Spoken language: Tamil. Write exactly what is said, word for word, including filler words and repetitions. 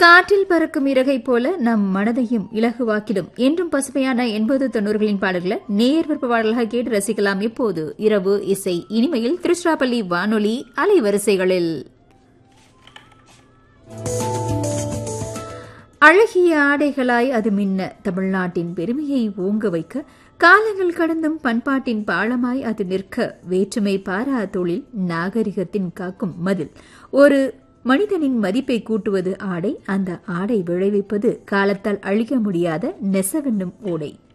காற்றில் பறக்கும் இறகை போல நம் மனதையும் இலகுவாக்கிடும் என்றும் பசுமையான எண்பது தொன்னூறுகளின் பாடல்களை நேர் விருப்ப பாடல்களாக கேட்டு ரசிக்கலாம். இப்போது இரவு இசை இனிமையில் திருச்சிராப்பள்ளி வானொலி அலைவரிசைகளில் அழகிய ஆடைகளாய் அது மின்ன தமிழ்நாட்டின் பெருமையை ஓங்க வைக்க காலங்கள் கடந்தும் பண்பாட்டின் பாலமாய் அது நிற்க வேற்றுமை பாரா தொழில் நாகரிகத்தின் காக்கும் மதில். ஒரு மனிதனின் மதிப்பை கூட்டுவது ஆடை, அந்த ஆடை விளைவிப்பது காலத்தால் அழிக்க முடியாத நெசவென்னும் ஓடை.